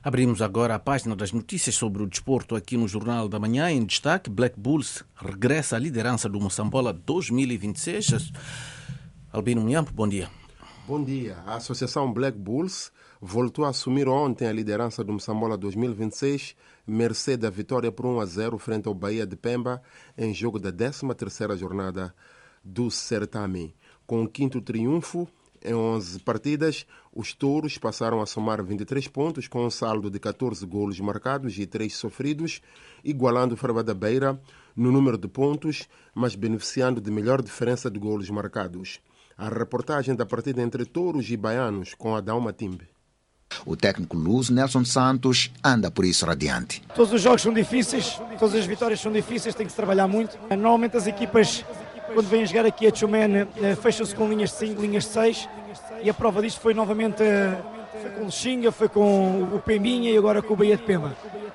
Abrimos agora a página das notícias sobre o desporto aqui no Jornal da Manhã. Em destaque, Black Bulls regressa à liderança do Moçambola 2026. Albino Munhampo, bom dia. Bom dia. A Associação Black Bulls voltou a assumir ontem a liderança do Moçambola 2026, mercê da vitória por 1-0 frente ao Bahia de Pemba, em jogo da 13ª jornada do certame. Com o quinto triunfo, em 11 partidas, os touros passaram a somar 23 pontos, com um saldo de 14 golos marcados e 3 sofridos, igualando o Farba da Beira no número de pontos, mas beneficiando de melhor diferença de golos marcados. A reportagem da partida entre touros e baianos com Adão Matimbe. O técnico luso Nelson Santos anda por isso radiante. Todos os jogos são difíceis, todas as vitórias são difíceis, tem que se trabalhar muito. Normalmente as equipas, quando vêm jogar aqui a Tchumene, fecham-se com linhas de 5, linhas de 6, e a prova disto foi novamente foi com o Lexinga, foi com o Pembinha e agora com o Bahia de Pemba.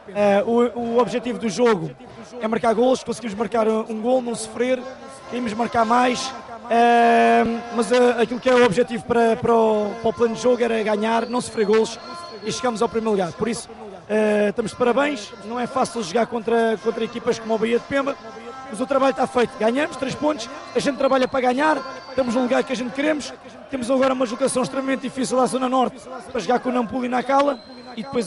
O objetivo do jogo é marcar golos, conseguimos marcar um gol, não sofrer, queremos marcar mais, mas aquilo que é o objetivo para o plano de jogo era ganhar, não sofrer golos e chegamos ao primeiro lugar. Por isso, estamos de parabéns, não é fácil jogar contra equipas como o Bahia de Pemba, mas o trabalho está feito, ganhamos 3 pontos, a gente trabalha para ganhar, estamos no lugar que a gente queremos, temos agora uma deslocação extremamente difícil à Zona Norte para jogar com o Nampula e Nacala, e depois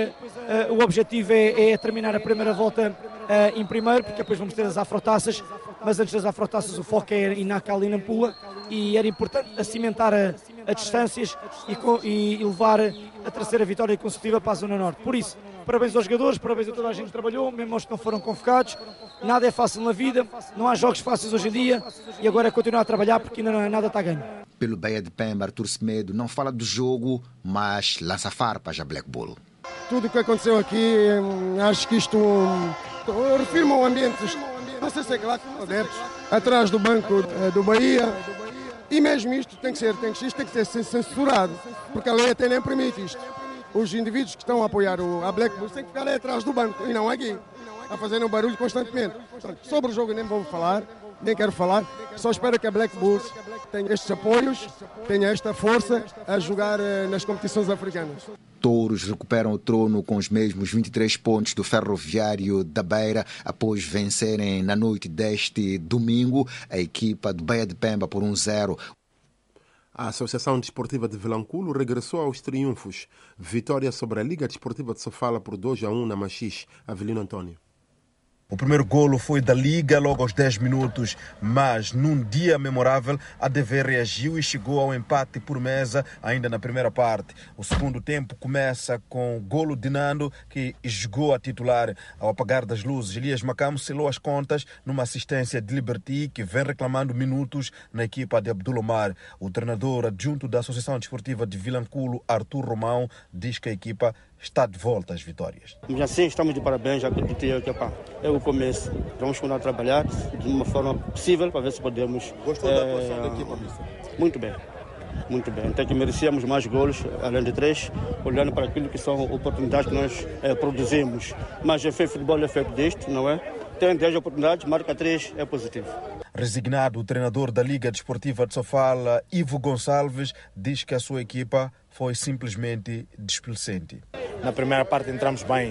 o objetivo é terminar a primeira volta em primeiro, porque depois vamos ter as afrotaças, mas antes das afrotaças o foco é em Nacala e Nampula, e era importante cimentar as distâncias e levar a terceira vitória consecutiva para a Zona Norte. Por isso, parabéns aos jogadores, parabéns a toda a gente que trabalhou, mesmo aos que não foram convocados. Nada é fácil na vida, não há jogos fáceis hoje em dia e agora é continuar a trabalhar porque ainda nada está ganho. Pelo Bahia de Pemba, Artur Semedo não fala do jogo, mas lança farpas a Black Bull. Tudo o que aconteceu aqui, acho que isto refirma o ambiente, não sei se é claro, adeptos, atrás do banco do Bahia. E mesmo isto tem que ser censurado, porque a lei até nem permite isto. Os indivíduos que estão a apoiar a Black Bulls têm que ficar aí atrás do banco e não aqui, a fazerem um barulho constantemente. Portanto, sobre o jogo nem vou falar, nem quero falar, só espero que a Black Bulls tenha estes apoios, tenha esta força a jogar nas competições africanas. Touros recuperam o trono com os mesmos 23 pontos do Ferroviário da Beira após vencerem na noite deste domingo a equipa do Bahia de Pemba por 1-0. A Associação Desportiva de Vilanculo regressou aos triunfos. Vitória sobre a Liga Desportiva de Sofala por 2-1 na Machixe. Avelino Antônio. O primeiro golo foi da Liga logo aos 10 minutos, mas num dia memorável a DV reagiu e chegou ao empate por mesa ainda na primeira parte. O segundo tempo começa com o golo de Nando, que jogou a titular. Ao apagar das luzes, Elias Macamo selou as contas numa assistência de Liberty, que vem reclamando minutos na equipa de Abdulomar. O treinador adjunto da Associação Desportiva de Vilanculo, Artur Romão, diz que a equipa está de volta às vitórias. Já sim, estamos de parabéns, acreditei que é o começo. Vamos continuar a trabalhar de uma forma possível para ver se podemos... Gostou da atuação da equipa, mister? Muito bem, muito bem. Até que merecíamos mais golos, além de 3, olhando para aquilo que são oportunidades que nós produzimos. Mas o futebol é feito disto, não é? Tem 10 oportunidades, marca 3, é positivo. Resignado, o treinador da Liga Desportiva de Sofala, Ivo Gonçalves, diz que a sua equipa foi simplesmente displicente. Na primeira parte entramos bem,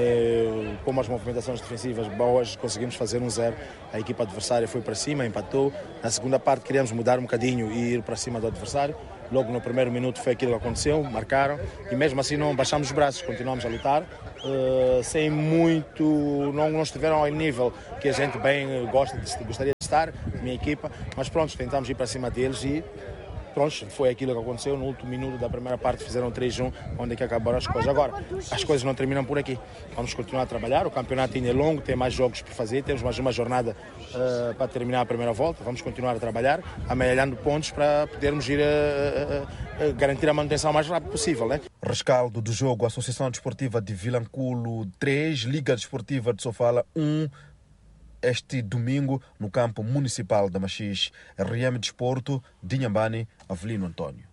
com as movimentações defensivas boas, conseguimos fazer 1-0. A equipa adversária foi para cima, empatou. Na segunda parte queríamos mudar um bocadinho e ir para cima do adversário. Logo no primeiro minuto foi aquilo que aconteceu, marcaram e mesmo assim não baixamos os braços, continuamos a lutar. Sem muito, não estiveram ao nível que a gente bem gostaria de estar, minha equipa, mas pronto, tentamos ir para cima deles e pronto, foi aquilo que aconteceu. No último minuto da primeira parte fizeram 3-1, onde é que acabaram as coisas. Agora, as coisas não terminam por aqui. Vamos continuar a trabalhar, o campeonato ainda é longo, tem mais jogos por fazer, temos mais uma jornada para terminar a primeira volta. Vamos continuar a trabalhar, amealhando pontos para podermos ir garantir a manutenção o mais rápido possível, né? Rescaldo do jogo, Associação Desportiva de Vilanculo 3, Liga Desportiva de Sofala 1, este domingo no campo municipal da Machixe. RM Desporto, Dinhambane, Avelino Antônio.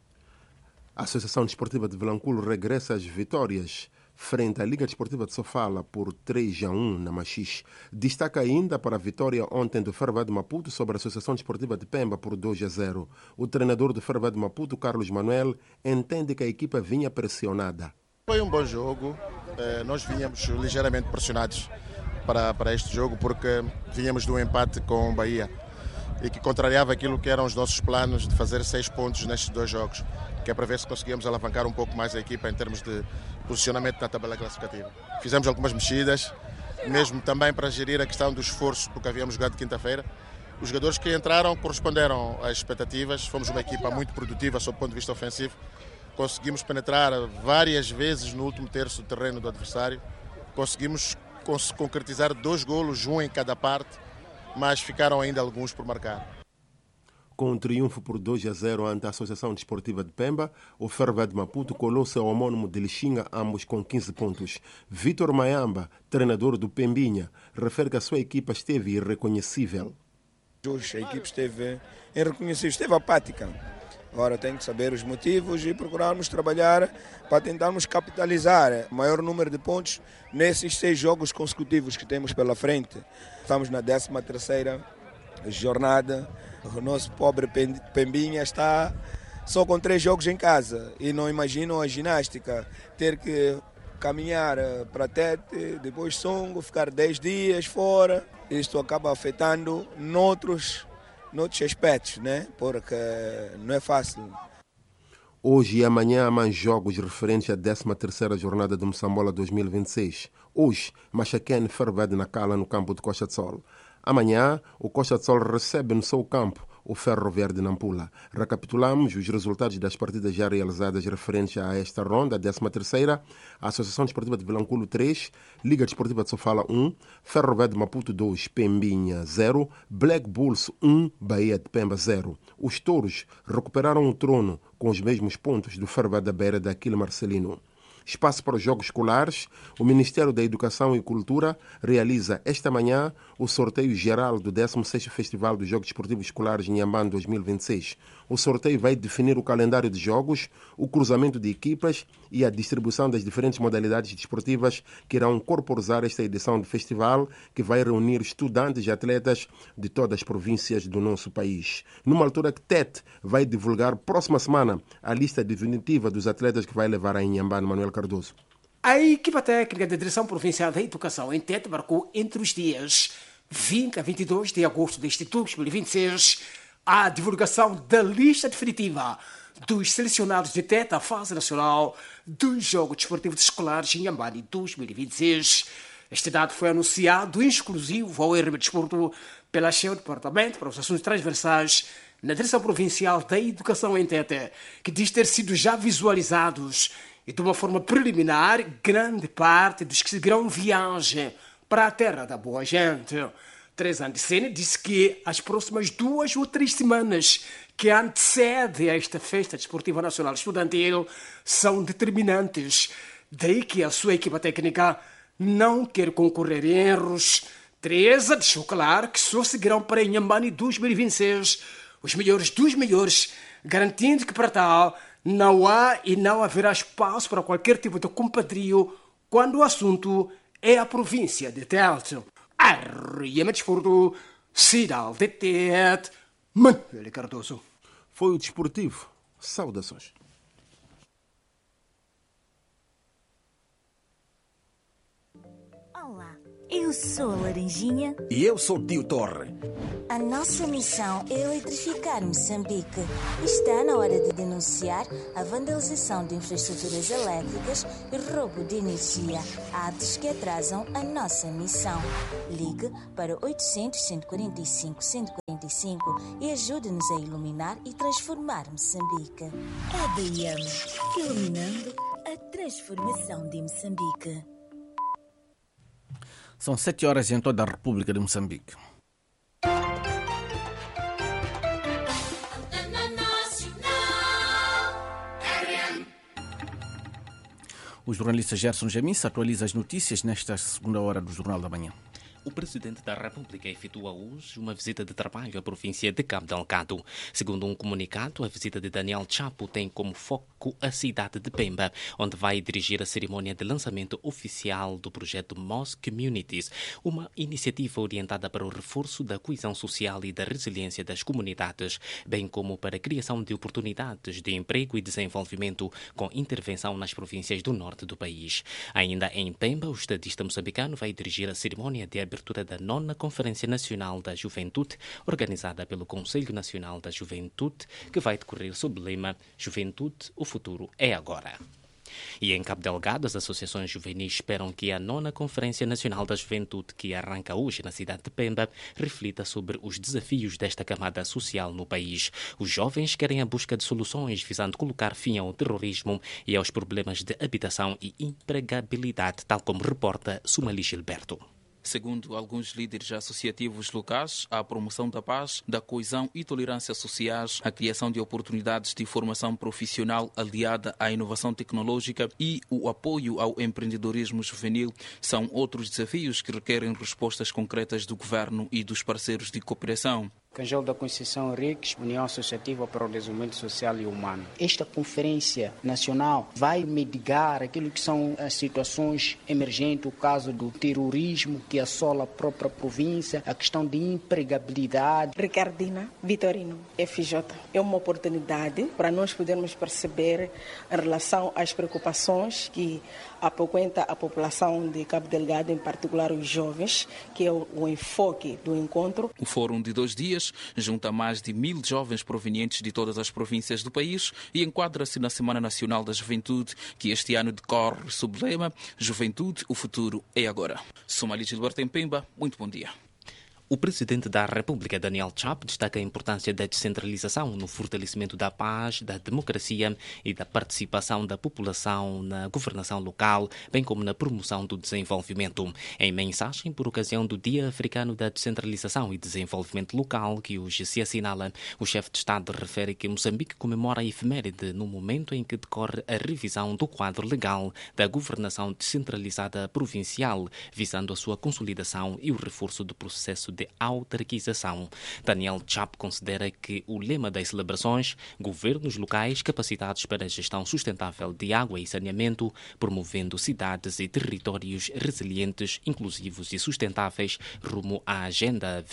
A Associação Desportiva de Vilanculo regressa às vitórias frente à Liga Desportiva de Sofala por 3-1 na Machixe. Destaca ainda para a vitória ontem do Farba de Maputo sobre a Associação Desportiva de Pemba por 2-0. O treinador do Farba de Maputo, Carlos Manuel, entende que a equipa vinha pressionada. Foi um bom jogo, Nós vínhamos ligeiramente pressionados para este jogo porque vínhamos de um empate com o Bahia e que contrariava aquilo que eram os nossos planos de fazer 6 pontos nestes 2 jogos, que é para ver se conseguíamos alavancar um pouco mais a equipa em termos de posicionamento na tabela classificativa. Fizemos algumas mexidas, mesmo também para gerir a questão do esforço, porque havíamos jogado de quinta-feira. Os jogadores que entraram corresponderam às expectativas, fomos uma equipa muito produtiva sob o ponto de vista ofensivo, conseguimos penetrar várias vezes no último terço do terreno do adversário, conseguimos concretizar 2 golos, um em cada parte, mas ficaram ainda alguns por marcar. Com um triunfo por 2-0 ante a Associação Desportiva de Pemba, o Ferro Velho de Maputo colou-se ao homónimo de Lixinga, ambos com 15 pontos. Vítor Mayamba, treinador do Pembinha, refere que a sua equipa esteve irreconhecível. Hoje a equipe esteve irreconhecível, esteve apática. Agora tem que saber os motivos e procurarmos trabalhar para tentarmos capitalizar o maior número de pontos nesses 6 jogos consecutivos que temos pela frente. Estamos na 13ª jornada. O nosso pobre Pembinha está só com 3 jogos em casa e não imaginam a ginástica. Ter que caminhar para Tete, depois Songo, ficar 10 dias fora. Isto acaba afetando noutros aspectos, né? Porque não é fácil. Hoje e amanhã há mais jogos referentes à 13ª jornada do Moçambola 2026. Hoje, Machaquene Ferved na Cala, no campo de Costa de Sol. Amanhã, o Costa de Sol recebe no seu campo o Ferro Verde de Nampula. Recapitulamos os resultados das partidas já realizadas referentes a esta ronda, a 13ª. A Associação Desportiva de Vilanculo 3, Liga Desportiva de Sofala 1, Ferro Verde de Maputo 2, Pembinha 0, Black Bulls 1, Bahia de Pemba 0. Os touros recuperaram o trono com os mesmos pontos do Ferro Verde da Beira da Aquila Marcelino. Espaço para os Jogos Escolares, o Ministério da Educação e Cultura realiza esta manhã o sorteio geral do 16º Festival dos Jogos Desportivos Escolares Inhambane 2026. O sorteio vai definir o calendário de jogos, o cruzamento de equipas e a distribuição das diferentes modalidades desportivas que irão corporizar esta edição do festival, que vai reunir estudantes e atletas de todas as províncias do nosso país. Numa altura que Tete vai divulgar próxima semana a lista definitiva dos atletas que vai levar a Inhambane. Manuel Cardoso. A equipa técnica da Direção Provincial da Educação em Tete marcou entre os dias 20 a 22 de agosto deste 2026 a divulgação da lista definitiva dos selecionados de Tete à fase nacional dos Jogos Desportivos Escolares em Inhambane 2026. Este dado foi anunciado exclusivo ao RM Desporto pela chefe do Departamento para os Assuntos Transversais na Direção Provincial da Educação em Tete, que diz ter sido já visualizados e de uma forma preliminar grande parte dos que seguirão viagem para a terra da boa gente. Teresa Andicene disse que as próximas 2 ou 3 semanas que antecedem a esta festa desportiva nacional estudantil são determinantes. Daí que a sua equipa técnica não quer concorrer em erros. Teresa deixou claro que só seguirão para Inhambane 2026 os melhores dos melhores, garantindo que para tal não há e não haverá espaço para qualquer tipo de compadrio quando o assunto é a província de Tete. RM Desporto, Cidade de Tete, Manuel Cardoso. Foi o Desportivo. Saudações. Olá, eu sou a Laranjinha. E eu sou o Tio Torre. A nossa missão é eletrificar Moçambique. Está na hora de denunciar a vandalização de infraestruturas elétricas e roubo de energia, atos que atrasam a nossa missão. Ligue para 800-145-145 e ajude-nos a iluminar e transformar Moçambique. ADM, iluminando a transformação de Moçambique. São 7 horas em toda a República de Moçambique. O jornalista Gerson Jamis atualiza as notícias nesta segunda hora do Jornal da Manhã. O Presidente da República efetua hoje uma visita de trabalho à província de Cabo Delgado. Segundo um comunicado, a visita de Daniel Chapo tem como foco a cidade de Pemba, onde vai dirigir a cerimônia de lançamento oficial do projeto Moss Communities, uma iniciativa orientada para o reforço da coesão social e da resiliência das comunidades, bem como para a criação de oportunidades de emprego e desenvolvimento com intervenção nas províncias do norte do país. Ainda em Pemba, o estadista moçambicano vai dirigir a cerimônia de abertura da 9ª Conferência Nacional da Juventude, organizada pelo Conselho Nacional da Juventude, que vai decorrer sob o lema Juventude, o futuro é agora. E em Cabo Delgado, as associações juvenis esperam que a 9ª Conferência Nacional da Juventude, que arranca hoje na cidade de Pemba, reflita sobre os desafios desta camada social no país. Os jovens querem a busca de soluções visando colocar fim ao terrorismo e aos problemas de habitação e empregabilidade, tal como reporta Sumali Gilberto. Segundo alguns líderes associativos locais, a promoção da paz, da coesão e tolerância sociais, a criação de oportunidades de formação profissional aliada à inovação tecnológica e o apoio ao empreendedorismo juvenil são outros desafios que requerem respostas concretas do governo e dos parceiros de cooperação. Canjal da Conceição RICS, União Associativa para o Desenvolvimento Social e Humano. Esta conferência nacional vai mitigar aquilo que são as situações emergentes, o caso do terrorismo que assola a própria província, a questão de empregabilidade. Ricardina Vitorino, FJ. É uma oportunidade para nós podermos perceber em relação às preocupações que apoquenta a população de Cabo Delgado, em particular os jovens, que é o enfoque do encontro. O fórum de 2 dias junta mais de 1000 jovens provenientes de todas as províncias do país e enquadra-se na Semana Nacional da Juventude, que este ano decorre sob o lema Juventude, o futuro é agora. Sumali Gilberto em Pemba, muito bom dia. O Presidente da República, Daniel Chapo, destaca a importância da descentralização no fortalecimento da paz, da democracia e da participação da população na governação local, bem como na promoção do desenvolvimento. Em mensagem por ocasião do Dia Africano da Descentralização e Desenvolvimento Local, que hoje se assinala, o chefe de Estado refere que Moçambique comemora a efeméride no momento em que decorre a revisão do quadro legal da governação descentralizada provincial, visando a sua consolidação e o reforço do processo de autarquização. Daniel Chapo considera que o lema das celebrações, governos locais capacitados para a gestão sustentável de água e saneamento, promovendo cidades e territórios resilientes, inclusivos e sustentáveis rumo à Agenda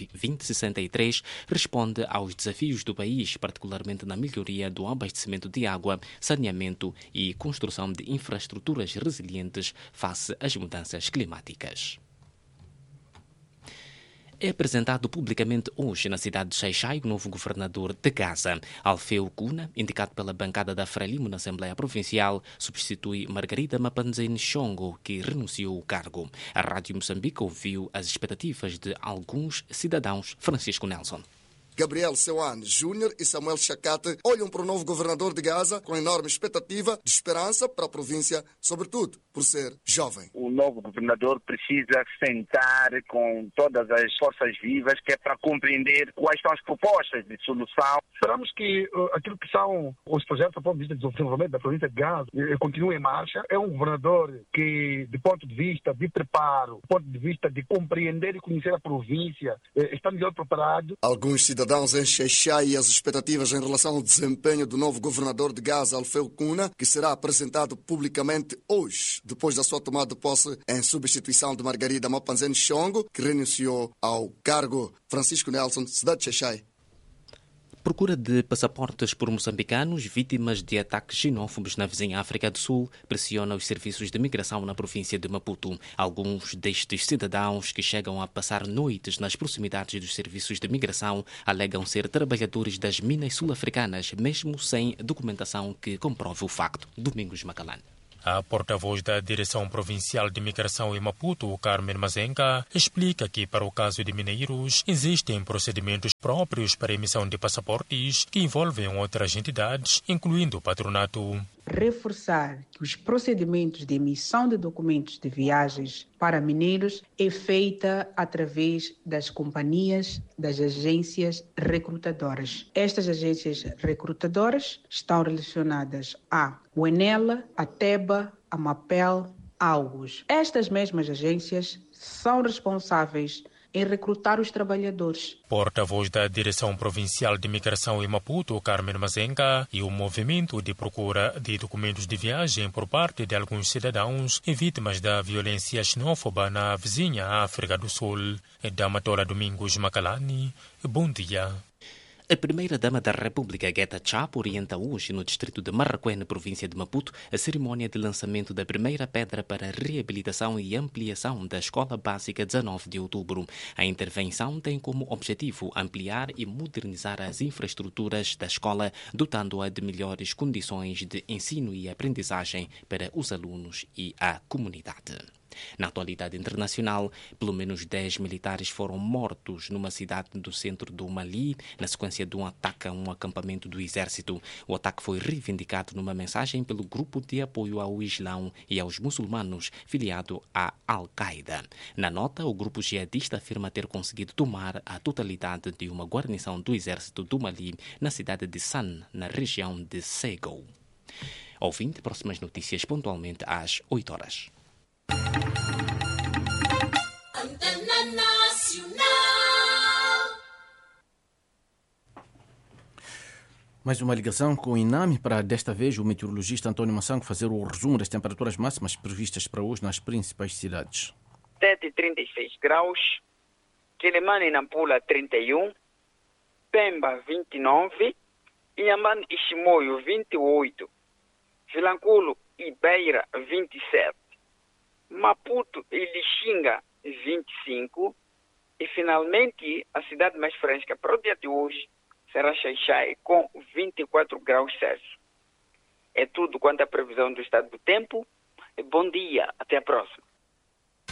2063, responde aos desafios do país, particularmente na melhoria do abastecimento de água, saneamento e construção de infraestruturas resilientes face às mudanças climáticas. É apresentado publicamente hoje na cidade de Xai-Xai o novo governador de Gaza. Alfeu Kuna, indicado pela bancada da Frelimo na Assembleia Provincial, substitui Margarida Mapanzeni Chongo, que renunciou ao cargo. A Rádio Moçambique ouviu as expectativas de alguns cidadãos. Francisco Nelson. Gabriel Sewane Júnior e Samuel Chacate olham para o novo governador de Gaza com enorme expectativa de esperança para a província, sobretudo por ser jovem. O novo governador precisa sentar com todas as forças vivas, que é para compreender quais são as propostas de solução. Esperamos que aquilo que são os projetos do ponto de vista de desenvolvimento da província de Gaza continue em marcha. É um governador que, do ponto de vista de preparo, do ponto de vista de compreender e conhecer a província, está melhor preparado. Alguns cidadãos em Xai-Xai as expectativas em relação ao desempenho do novo governador de Gaza, Alfeu Kuna, que será apresentado publicamente hoje, depois da sua tomada de posse em substituição de Margarida Mapanzeni Chongo, que renunciou ao cargo. Francisco Nelson, cidade de Xai-Xai. Procura de passaportes por moçambicanos vítimas de ataques xenófobos na vizinha África do Sul pressiona os serviços de migração na província de Maputo. Alguns destes cidadãos que chegam a passar noites nas proximidades dos serviços de migração alegam ser trabalhadores das minas sul-africanas, mesmo sem documentação que comprove o facto. Domingos Macalán. A porta-voz da Direção Provincial de Migração em Maputo, Carmen Mazenga, explica que, para o caso de mineiros, existem procedimentos próprios para a emissão de passaportes que envolvem outras entidades, incluindo o patronato. Reforçar que os procedimentos de emissão de documentos de viagens para mineiros é feita através das companhias, das agências recrutadoras. Estas agências recrutadoras estão relacionadas à UENELA, a TEBA, a MAPEL, alvos. Estas mesmas agências são responsáveis em recrutar os trabalhadores. Porta-voz da Direção Provincial de Imigração em Maputo, Carmen Mazenga, e o movimento de procura de documentos de viagem por parte de alguns cidadãos vítimas da violência xenófoba na vizinha África do Sul. Damatola Domingos Macalani, bom dia. A primeira-dama da República, Gueta Chapo, orienta hoje, no distrito de Marraquém, na província de Maputo, a cerimónia de lançamento da primeira pedra para a reabilitação e ampliação da Escola Básica 19 de Outubro. A intervenção tem como objetivo ampliar e modernizar as infraestruturas da escola, dotando-a de melhores condições de ensino e aprendizagem para os alunos e a comunidade. Na atualidade internacional, pelo menos 10 militares foram mortos numa cidade do centro do Mali, na sequência de um ataque a um acampamento do exército. O ataque foi reivindicado numa mensagem pelo grupo de apoio ao Islão e aos muçulmanos, filiado à Al-Qaeda. Na nota, o grupo jihadista afirma ter conseguido tomar a totalidade de uma guarnição do exército do Mali na cidade de San, na região de Ségou. Ouvinte, próximas notícias pontualmente às 8 horas. Antena Nacional. Mais uma ligação com o INAMI para, desta vez, o meteorologista António Massango fazer o resumo das temperaturas máximas previstas para hoje nas principais cidades. 36 graus, Quilimane e Nampula 31, Pemba 29, Inhambane e Chimoio 28, Vilanculo e Beira 27, Maputo e Lixinga 25 e finalmente a cidade mais fresca para o dia de hoje será Xai-Xai com 24 graus Celsius. É tudo quanto à previsão do estado do tempo. Bom dia, até a próxima.